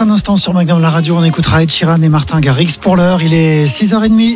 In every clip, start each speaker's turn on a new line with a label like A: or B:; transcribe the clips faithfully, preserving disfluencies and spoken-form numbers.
A: Dans un instant sur Magnum la radio, on écoutera Ed Sheeran et Martin Garrix. Pour l'heure, il est six heures trente.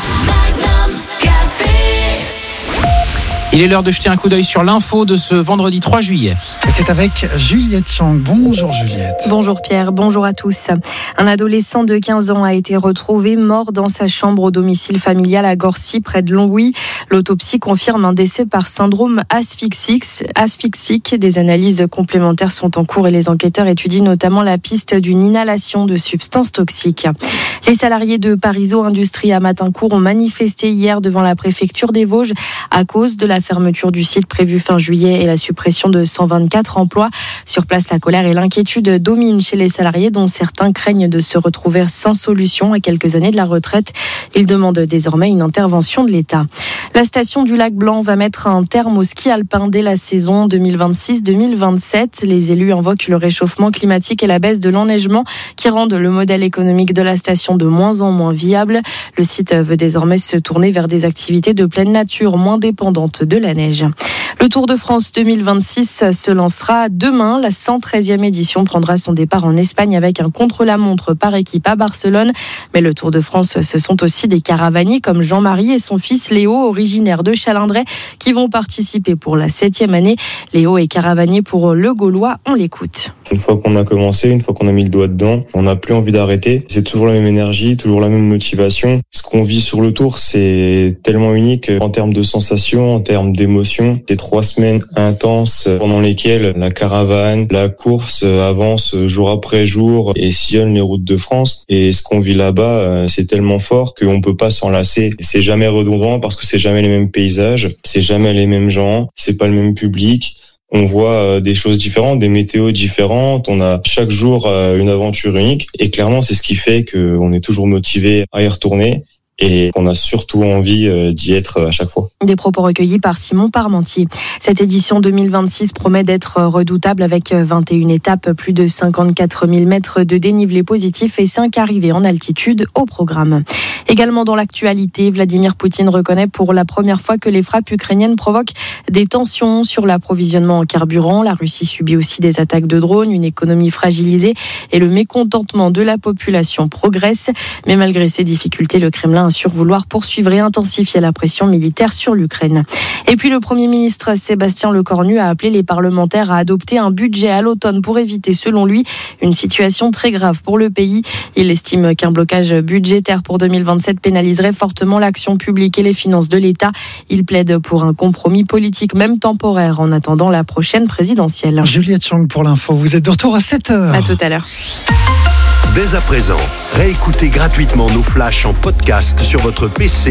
B: Il est l'heure de jeter un coup d'œil sur l'info de ce vendredi trois juillet.
A: Et c'est avec Juliette Chang. Bonjour Juliette.
C: Bonjour Pierre, bonjour à tous. Un adolescent de quinze ans a été retrouvé mort dans sa chambre au domicile familial à Gorcy, près de Longwy. L'autopsie confirme un décès par syndrome asphyxique. asphyxique. Des analyses complémentaires sont en cours et les enquêteurs étudient notamment la piste d'une inhalation de substances toxiques. Les salariés de Parizeau Industrie à Matincourt ont manifesté hier devant la préfecture des Vosges à cause de la fermeture du site prévue fin juillet et la suppression de cent vingt-quatre emplois. Sur place, la colère et l'inquiétude dominent chez les salariés, dont certains craignent de se retrouver sans solution à quelques années de la retraite. Ils demandent désormais une intervention de l'État. La station du Lac Blanc va mettre un terme au ski alpin dès la saison deux mille vingt-six deux mille vingt-sept. Les élus invoquent le réchauffement climatique et la baisse de l'enneigement qui rendent le modèle économique de la station de moins en moins viable. Le site veut désormais se tourner vers des activités de pleine nature moins dépendantes de la neige. Le Tour de France deux mille vingt-six se lancera demain. La cent treizième édition prendra son départ en Espagne avec un contre-la-montre par équipe à Barcelone. Mais le Tour de France, ce sont aussi des caravaniers comme Jean-Marie et son fils Léo, originaire de Chalindrey, qui vont participer pour la septième année. Léo est caravanier pour le Gaulois. On l'écoute.
D: Une fois qu'on a commencé, une fois qu'on a mis le doigt dedans, on n'a plus envie d'arrêter. C'est toujours la même énergie, toujours la même motivation. Ce qu'on vit sur le Tour, c'est tellement unique en termes de sensations, en termes d'émotions. C'est trois semaines intenses pendant lesquelles la caravane, la course avance jour après jour et sillonne les routes de France. Et ce qu'on vit là-bas, c'est tellement fort qu'on peut pas s'en lasser. C'est jamais redondant parce que c'est jamais les mêmes paysages, c'est jamais les mêmes gens, c'est pas le même public. On voit des choses différentes, des météos différentes. On a chaque jour une aventure unique. Et clairement, c'est ce qui fait qu'on est toujours motivé à y retourner et qu'on a surtout envie d'y être à chaque fois.
C: Des propos recueillis par Simon Parmentier. Cette édition deux mille vingt-six promet d'être redoutable avec vingt et une étapes, plus de cinquante-quatre mille mètres de dénivelé positif et cinq arrivées en altitude au programme. Également dans l'actualité, Vladimir Poutine reconnaît pour la première fois que les frappes ukrainiennes provoquent des tensions sur l'approvisionnement en carburant. La Russie subit aussi des attaques de drones, une économie fragilisée et le mécontentement de la population progresse. Mais malgré ces difficultés, le Kremlin assure vouloir poursuivre et intensifier la pression militaire sur l'Ukraine. Et puis le Premier ministre Sébastien Lecornu a appelé les parlementaires à adopter un budget à l'automne pour éviter, selon lui, une situation très grave pour le pays. Il estime qu'un blocage budgétaire pour deux mille vingt-sept pénaliserait fortement l'action publique et les finances de l'État. Il plaide pour un compromis politique, même temporaire, en attendant la prochaine présidentielle.
A: Juliette Chang pour l'info. Vous êtes de retour à sept heures.
C: À tout à l'heure.
E: Dès à présent, réécoutez gratuitement nos flashs en podcast sur votre P C